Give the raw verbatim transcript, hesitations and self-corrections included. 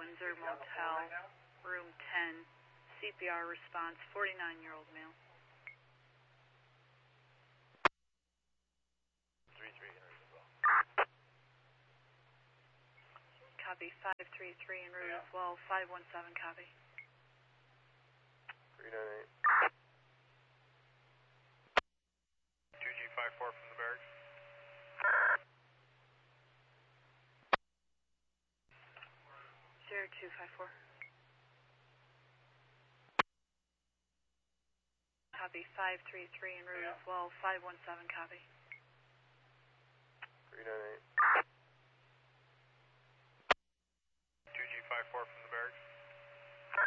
Windsor Motel, room ten, C P R response, forty-nine-year-old male. three three en route as well. Copy, five three three en route as well, five one seven, copy. three nine eight. two G five four from the barracks. zero two five four. Copy, five three three en route as well, five one seven, copy. three nine eight.